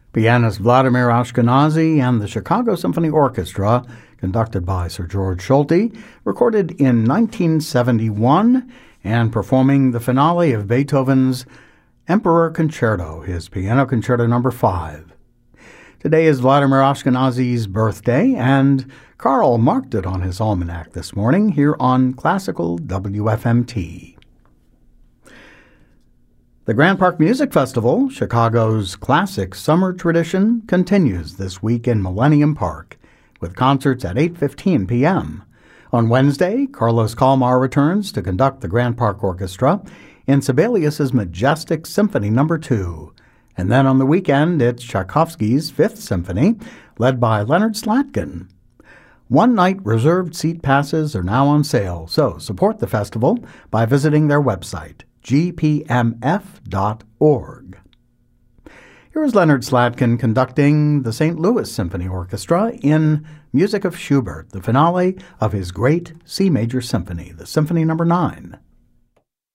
Pianist Vladimir Ashkenazy and the Chicago Symphony Orchestra, conducted by Sir George Solti, recorded in 1971 and performing the finale of Beethoven's Emperor Concerto, his Piano Concerto No. 5. Today is Vladimir Ashkenazy's birthday, and Carl marked it on his almanac this morning here on Classical WFMT. The Grand Park Music Festival, Chicago's classic summer tradition, continues this week in Millennium Park, with concerts at 8:15 p.m. On Wednesday, Carlos Kalmar returns to conduct the Grand Park Orchestra in Sibelius's majestic Symphony No. 2. And then on the weekend, it's Tchaikovsky's Fifth Symphony, led by Leonard Slatkin. One-night reserved seat passes are now on sale, so support the festival by visiting their website, gpmf.org. Here is Leonard Slatkin conducting the St. Louis Symphony Orchestra in Music of Schubert, the finale of his great C major symphony, the Symphony No. 9.